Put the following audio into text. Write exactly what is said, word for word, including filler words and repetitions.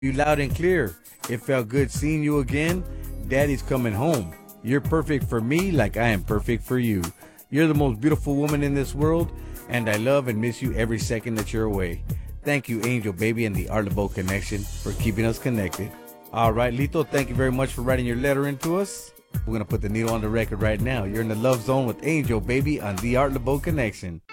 you loud and clear. It felt good seeing you again. Daddy's coming home. You're perfect for me like I am perfect for you. You're the most beautiful woman in this world, and I love and miss you every second that you're away. Thank you, Angel Baby and the Art LeBeau Connection, for keeping us connected. All right, Lito, thank you very much for writing your letter into us. We're going to put the needle on the record right now. You're in the love zone with Angel Baby on the Art LeBeau Connection.